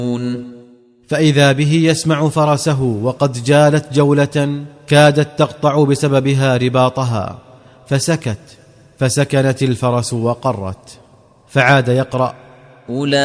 فإذا به يسمع فرسه وقد جالت جولة كادت تقطع بسببها رباطها، فسكت، فسكنت الفرس وقرت، فعاد يقرأ: